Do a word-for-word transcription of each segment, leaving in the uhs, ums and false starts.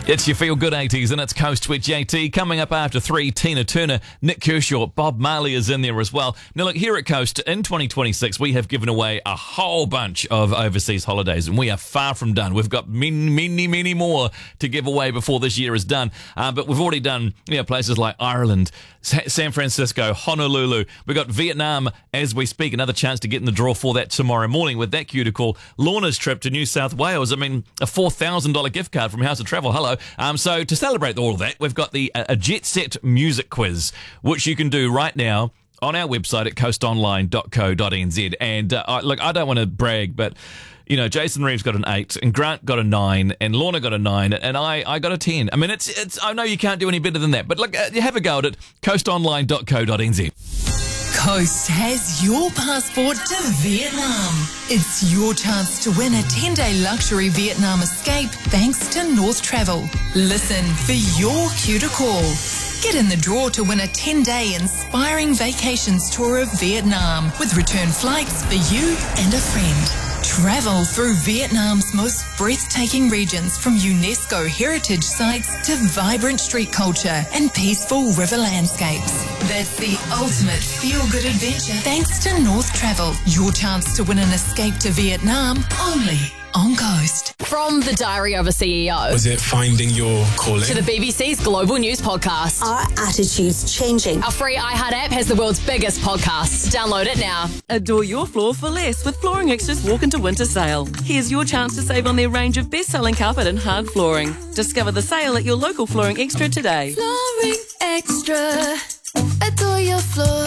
It's your Feel Good eighties and it's Coast with J T. Coming up after three, Tina Turner, Nick Kershaw, Bob Marley is in there as well. Now look, here at Coast, in twenty twenty-six, we have given away a whole bunch of overseas holidays and we are far from done. We've got many, many, many more to give away before this year is done. Uh, but we've already done you know, places like Ireland, Sa- San Francisco, Honolulu. We've got Vietnam as we speak. Another chance to get in the draw for that tomorrow morning with that cue to call. Lorna's trip to New South Wales. I mean, a four thousand dollars gift card from House of Travel. Hello. Um, so to celebrate all of that, we've got the uh, a Jet Set music quiz, which you can do right now on our website at coast online dot co dot n z. And uh, I, look, I don't want to brag, but you know, Jason Reeves got an eight, and Grant got a nine, and Lorna got a nine, and I, I got a ten. I mean, it's it's. I know you can't do any better than that, but look, uh, have a go at it. coast online dot co dot n z. Coast has your passport to Vietnam. It's your chance to win a ten-day luxury Vietnam escape thanks to North Travel. Listen for your cue to call. Get in the draw to win a ten-day inspiring vacations tour of Vietnam with return flights for you and a friend. Travel through Vietnam's most breathtaking regions, from UNESCO heritage sites to vibrant street culture and peaceful river landscapes. That's the ultimate feel-good adventure thanks to North Travel. Your chance to win an escape to Vietnam only on Coast. From the Diary of a C E O. Was it finding your calling? To the B B C's Global News Podcast. Our attitude's changing. Our free iHeart app has the world's biggest podcasts. Download it now. Adore your floor for less with Flooring Extra's Walk Into Winter Sale. Here's your chance to save on their range of best-selling carpet and hard flooring. Discover the sale at your local Flooring Extra today. Flooring Extra. Adore your floor.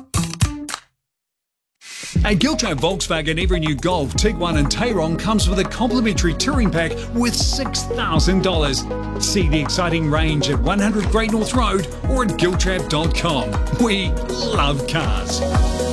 At Giltrap Volkswagen, every new Golf, Tiguan and Tayron comes with a complimentary touring pack worth six thousand dollars. See the exciting range at one hundred Great North Road or at giltrap dot com. We love cars.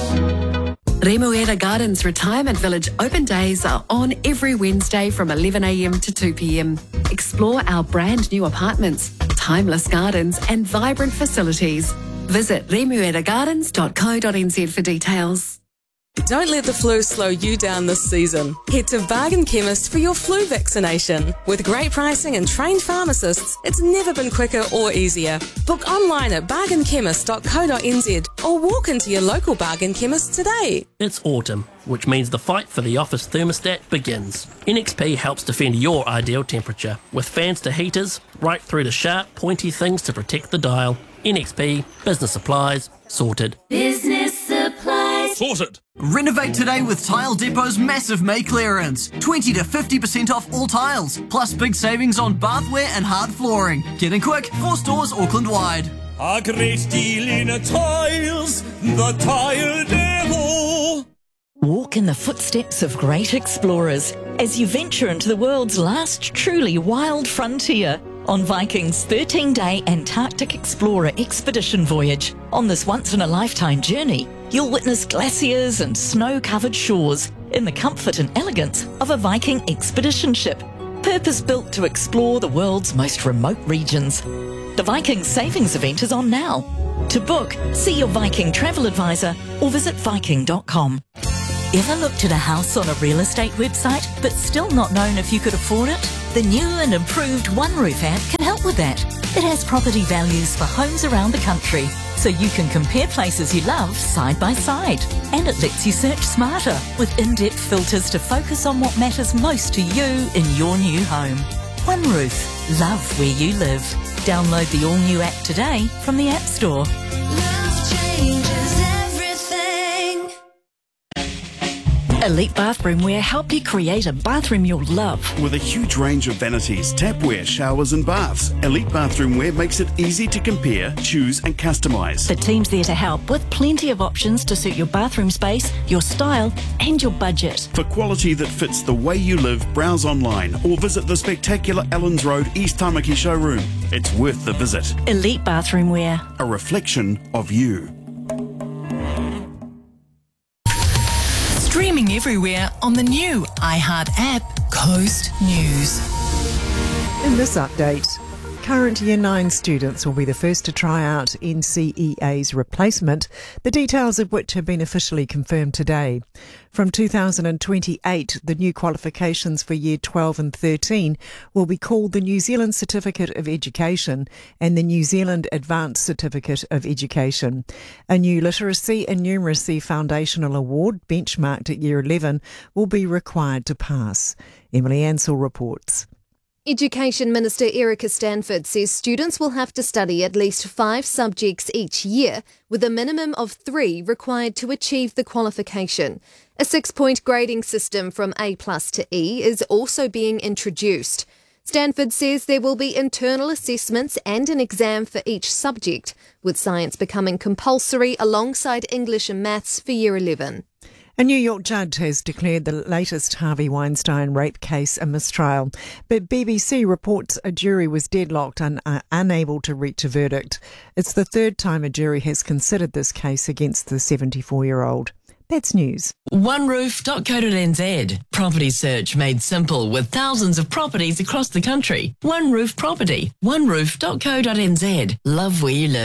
Remuera Gardens Retirement Village open days are on every Wednesday from eleven a m to two p m. Explore our brand new apartments, timeless gardens and vibrant facilities. Visit remuera gardens dot co dot n z for details. Don't let the flu slow you down this season. Head to Bargain Chemist for your flu vaccination. With great pricing and trained pharmacists, it's never been quicker or easier. Book online at bargain chemist dot co dot n z or walk into your local Bargain Chemist today. It's autumn, which means the fight for the office thermostat begins. N X P helps defend your ideal temperature, with fans to heaters, right through to sharp, pointy things to protect the dial. N X P, business supplies, sorted. Business supplies. Sorted. Renovate today with Tile Depot's massive May clearance. twenty to fifty percent off all tiles, plus big savings on bathware and hard flooring. Get in quick, four stores Auckland wide. A great deal in tiles, the Tile Depot. Walk in the footsteps of great explorers as you venture into the world's last truly wild frontier on Viking's thirteen-day Antarctic Explorer expedition voyage. On this once-in-a-lifetime journey, you'll witness glaciers and snow-covered shores in the comfort and elegance of a Viking expedition ship, purpose-built to explore the world's most remote regions. The Viking Savings event is on now. To book, see your Viking travel advisor or visit viking dot com. Ever looked at a house on a real estate website but still not known if you could afford it? The new and improved OneRoof app can help with that. It has property values for homes around the country, so you can compare places you love side by side. And it lets you search smarter with in-depth filters to focus on what matters most to you in your new home. OneRoof. Love where you live. Download the all-new app today from the App Store. Love changes everything. Elite Bathroom Wear help you create a bathroom you'll love. With a huge range of vanities, tapware, showers and baths, Elite Bathroom Wear makes it easy to compare, choose and customise. The team's there to help with plenty of options to suit your bathroom space, your style and your budget. For quality that fits the way you live, browse online or visit the spectacular Allens Road East Tamaki showroom. It's worth the visit. Elite Bathroom Wear. A reflection of you. Streaming everywhere on the new iHeart app, Coast News. In this update, current Year nine students will be the first to try out N C E A's replacement, the details of which have been officially confirmed today. From two thousand twenty-eight, the new qualifications for Year twelve and thirteen will be called the New Zealand Certificate of Education and the New Zealand Advanced Certificate of Education. A new Literacy and Numeracy Foundational Award, benchmarked at Year eleven, will be required to pass. Emily Ansell reports. Education Minister Erica Stanford says students will have to study at least five subjects each year, with a minimum of three required to achieve the qualification. A six-point grading system from A plus to E is also being introduced. Stanford says there will be internal assessments and an exam for each subject, with science becoming compulsory alongside English and maths for Year eleven. A New York judge has declared the latest Harvey Weinstein rape case a mistrial, but B B C reports a jury was deadlocked and uh, unable to reach a verdict. It's the third time a jury has considered this case against the seventy-four-year-old. That's news. one roof dot co dot n z. Property search made simple with thousands of properties across the country. One Roof Property. one roof dot co dot n z. Love where you live.